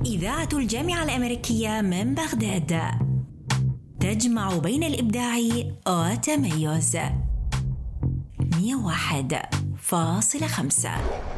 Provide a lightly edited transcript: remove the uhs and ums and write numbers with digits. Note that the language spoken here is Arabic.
إذاعة الجامعة الأمريكية من بغداد، تجمع بين الإبداع والتميز. 101.5